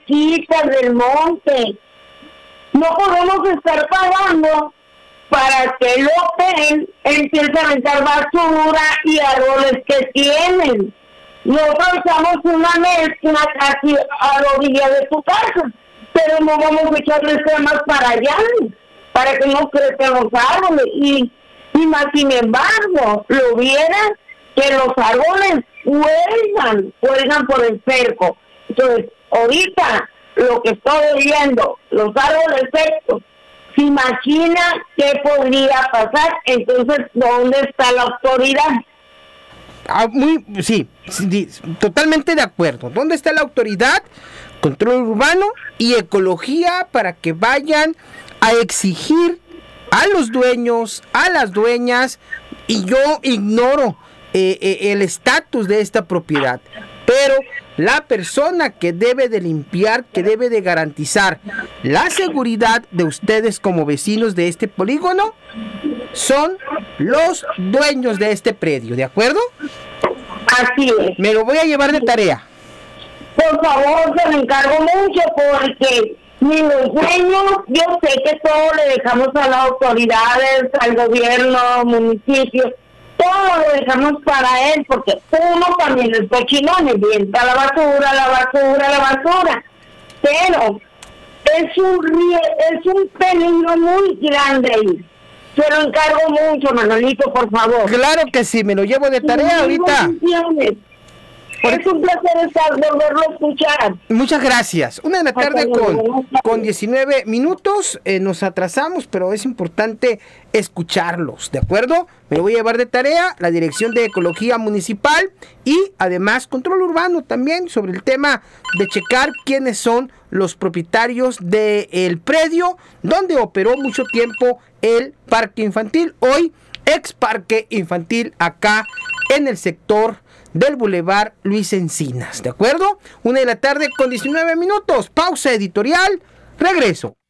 cerquita del monte. No podemos estar pagando para que el hotel empiece a aventar basura y árboles que tienen. Nosotros echamos una mezcla casi a la orilla de tu casa, pero no vamos a echarle más para allá, para que no crezcan los árboles. Y más sin embargo, lo vieran que los árboles cuelgan por el cerco. Entonces, ahorita lo que estoy viendo, los árboles secos, se imagina qué podría pasar. Entonces, ¿dónde está la autoridad? Sí, totalmente de acuerdo. ¿Dónde está la autoridad, control urbano y ecología para que vayan a exigir a los dueños, a las dueñas? Y yo ignoro el estatus de esta propiedad, pero la persona que debe de limpiar, que debe de garantizar la seguridad de ustedes como vecinos de este polígono, son los dueños de este predio, ¿de acuerdo? Así es. Me lo voy a llevar de tarea. Por favor, se lo encargo mucho, porque ni los dueños, yo sé que todo le dejamos a las autoridades, al gobierno, municipios, todo lo dejamos para él, porque uno también es cochinón, avienta la basura, pero es un peligro muy grande ahí. Se lo encargo mucho, Manolito, por favor. Claro que sí, me lo llevo de tarea ahorita. Es un placer volverlo a escuchar. Muchas gracias. 1:00 con 19 minutos. Nos atrasamos, pero es importante escucharlos, ¿de acuerdo? Me lo voy a llevar de tarea, la Dirección de Ecología Municipal y además Control Urbano también sobre el tema de checar quiénes son los propietarios del predio donde operó mucho tiempo el parque infantil, hoy ex parque infantil acá en el sector del Boulevard Luis Encinas, ¿de acuerdo? 1:00 con 19 minutos, pausa editorial, regreso.